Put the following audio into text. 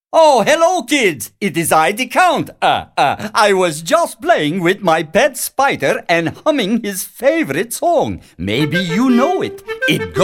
Oh, hello, kids! It is I, the Count. I was just playing with my pet spider and humming his favorite song. Maybe you know it. It goes